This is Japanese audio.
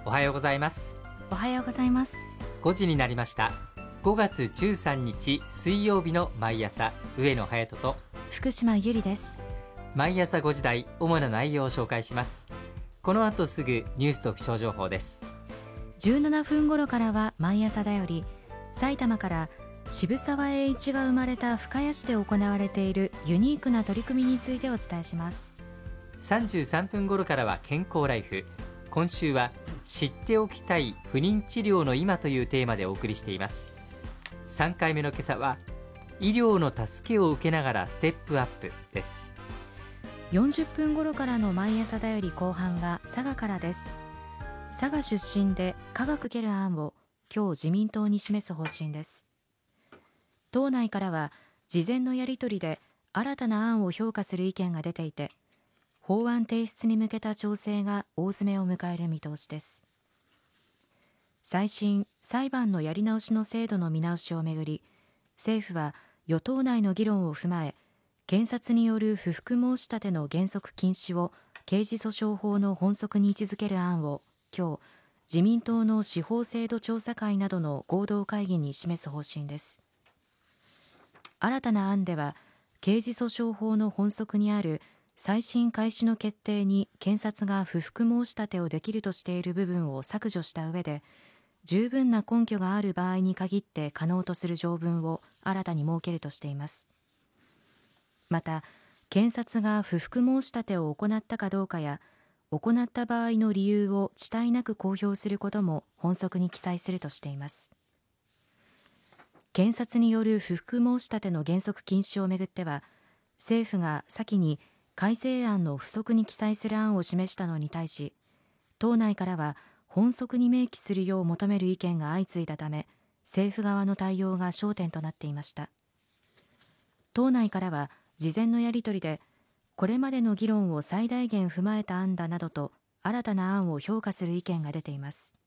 おはようございます。 おはようございます。 5時になりました。5月13日水曜日の毎朝、上野隼人と福島ゆりです。 毎朝5時台、主な内容を紹介します。この後すぐニュースと気象情報です。 17分頃からは毎朝だより、埼玉から渋沢栄一が生まれた深谷市で行われているユニークな取り組みについてお伝えします。 33分頃からは健康ライフ。今週は知っておきたい不妊治療の今というテーマでお送りしています。3回目の今朝は医療の助けを受けながらステップアップです。 40分頃からの毎朝だより後半は佐賀からです。佐賀出身で科学ける案を今日自民党に示す方針です。党内からは事前のやり取りで新たな案を評価する意見が出ていて、法案提出に向けた調整が大詰めを迎える見通しです。再審・裁判のやり直しの制度の見直しをめぐり、政府は与党内の議論を踏まえ、検察による不服申し立ての原則禁止を刑事訴訟法の本則に位置づける案を今日、自民党の司法制度調査会などの合同会議に示す方針です。新たな案では、刑事訴訟法の本則にある再審開始の決定に検察が不服申し立てをできるとしている部分を削除した上で、十分な根拠がある場合に限って可能とする条文を新たに設けるとしています。また、検察が不服申し立てを行ったかどうかや、行った場合の理由を遅滞なく公表することも本則に記載するとしています。検察による不服申し立ての原則禁止をめぐっては、政府が先に改正案の付則に記載する案を示したのに対し、党内からは本則に明記するよう求める意見が相次いだため、政府側の対応が焦点となっていました。党内からは事前のやり取りで、これまでの議論を最大限踏まえた案だなどと新たな案を評価する意見が出ています。